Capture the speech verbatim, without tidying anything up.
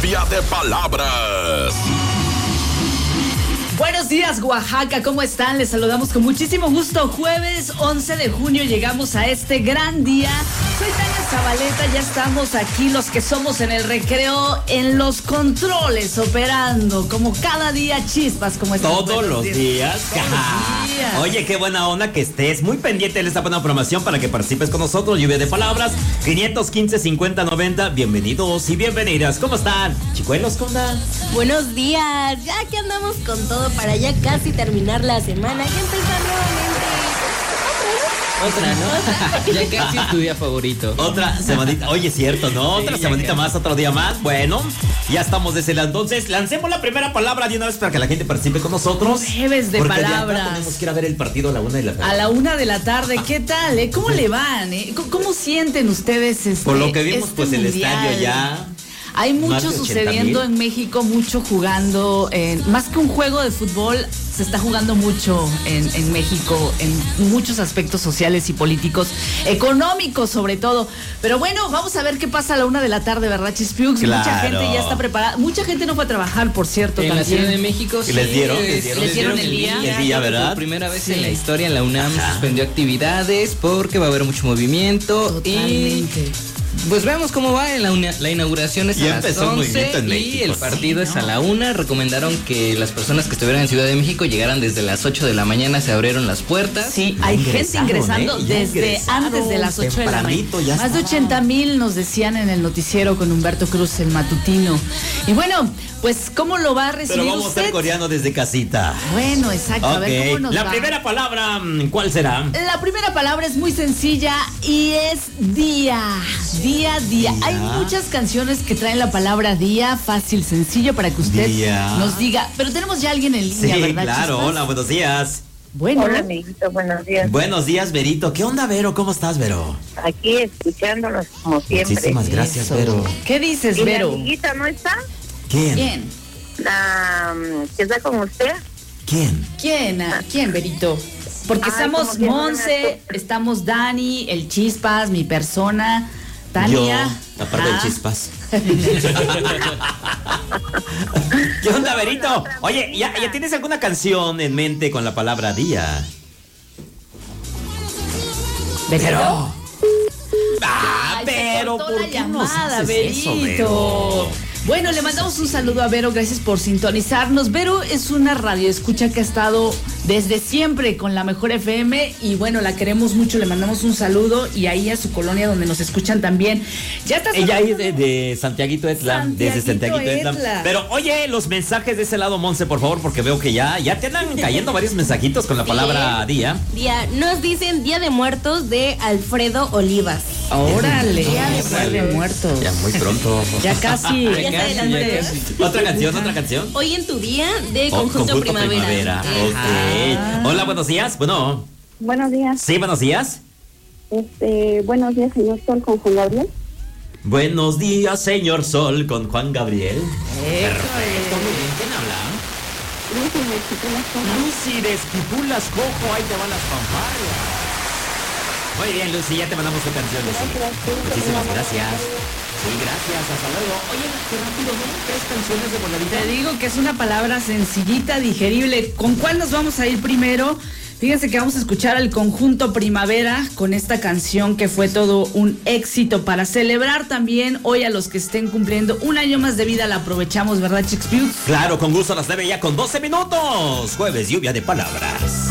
lluvia de palabras. Buenos días, Oaxaca, ¿cómo están? Les saludamos con muchísimo gusto. Jueves once de junio llegamos a este gran día. Soy Tania Zabaleta, ya estamos aquí los que somos en el recreo, en los controles, operando como cada día chispas. Como Todos los días. días. Todos los días. Oye, qué buena onda que estés muy pendiente de esta buena programación para que participes con nosotros. Lluvia de palabras, quinientos quince, cincuenta, noventa. Bienvenidos y bienvenidas. ¿Cómo están? Chicuelos, ¿cómo andan? Buenos días, ya que andamos con todo para ya casi terminar la semana y empezar nuevamente. Otra, ¿no? Ya casi es tu día favorito. Otra semanita, oye, cierto, ¿no? Otra Sí, semanita casi. más, otro día más. Bueno, ya estamos desde la... Entonces, lancemos la primera palabra de una vez para que la gente participe con nosotros. Jueves de Porque palabras. de acá tenemos que ir a ver el partido a la una de la tarde. A la una de la tarde, ¿qué tal? Eh? ¿Cómo le van? Eh? ¿Cómo, cómo sienten ustedes este, Por lo que vimos, este pues el mundial? estadio ya... Hay Más mucho de sucediendo ochenta mil. en México, mucho jugando, en, más que un juego de fútbol, se está jugando mucho en, en México, en muchos aspectos sociales y políticos, económicos sobre todo. Pero bueno, vamos a ver qué pasa a la una de la tarde, ¿verdad, Chispiux? Claro. Mucha gente ya está preparada, mucha gente no fue a trabajar, por cierto, En la también. Ciudad de México ¿Y sí, les dieron? les, ¿Les dieron? ¿Les dieron el día? El día, ¿verdad? Por primera vez Sí. en la historia en la UNAM Ajá. suspendió actividades porque va a haber mucho movimiento. Totalmente. Y pues veamos cómo va. La, una- la inauguración es Ya a las empezó el movimiento once en y México, el sí, partido ¿no? es a la una. Recomendaron que las personas que estuvieran en Ciudad de México llegaran desde las ocho de la mañana. Se abrieron las puertas. Sí, Ya hay ingresaron, gente ingresando ¿eh? Ya desde ingresaron antes de las ocho de la tempranito, mañana. ya Más de estaba. ochenta mil nos decían en el noticiero con Humberto Cruz, el matutino. Y bueno, pues, ¿cómo lo va a recibir Pero vamos a usted? estar coreano desde casita. Bueno, exacto, a ver cómo Ok, nos la va. primera palabra, ¿cuál será? La primera palabra es muy sencilla y es día, día, día. Día. Hay muchas canciones que traen la palabra día, fácil, sencillo, para que usted Día. nos diga. Pero tenemos ya alguien en Sí, línea, ¿verdad, claro, Chispas? hola, buenos días. Bueno, Hola, amiguito, buenos días. Buenos días, Verito. ¿Qué onda, Vero? ¿Cómo estás, Vero? Aquí escuchándolos como siempre. Muchísimas gracias, Eso. Vero. ¿Qué dices, ¿Y la Vero? amiguita no está? ¿Quién? ¿Quién? La mm, que está con usted. ¿Quién? ¿Quién? ah, ¿Quién, Berito? Porque Ay, estamos como que no me Monse, acuerdo. estamos Dani, el Chispas, mi persona, Tania. Yo, aparte de Ah, chispas. ¿Qué onda, Verito? Oye, ¿ya, ¿ya tienes alguna canción en mente con la palabra día? ¿Berito? Ah, Ay, se pero cortó ¿por la qué nos llamada, haces eso, Berito? Vero? Bueno, le mandamos un saludo a Vero, gracias por sintonizarnos. Vero es una radio escucha que ha estado desde siempre con la Mejor F M y bueno, la queremos mucho, le mandamos un saludo y ahí a su colonia donde nos escuchan también. Ya está Ella sonando- es de, de Santiaguito Etla, desde Santiaguito Santiaguito Etla. Etla. Pero oye, los mensajes de ese lado, Monse, por favor, porque veo que ya, ya te andan cayendo varios mensajitos con la palabra día. Día, nos dicen Día de Muertos de Alfredo Olivas. Órale, Día de Día de Muertos. Ya muy pronto. Ya casi. Ya Ya está casi, adelante. ya casi. Otra canción, otra canción. Hoy en tu día de Oh, Conjunto, Primavera. Ok. Hola, buenos días. Bueno, Buenos días. sí, buenos días. Este, buenos días, señor Sol, con Juan Gabriel. Buenos días, señor Sol, con Juan Gabriel. Eh, Perfecto, muy bien. ¿Quién habla? Lucy de Chiquilas Cojas. Lucy de Esquipulas, cojo, ahí te van las fanfarrias. Muy bien, Lucy, ya te mandamos tu canción, Lucy. Muchísimas gracias. Sí, gracias, hasta luego. Oye, qué rápido, ¿no? Tres canciones de voladita. Te digo que es una palabra sencillita, digerible. ¿Con cuál nos vamos a ir primero? Fíjense que vamos a escuchar al Conjunto Primavera con esta canción que fue todo un éxito para celebrar también hoy a los que estén cumpliendo un año más de vida. La aprovechamos, ¿verdad, Shakespeare? Claro, con gusto las nueve ya con doce minutos. Jueves, lluvia de palabras.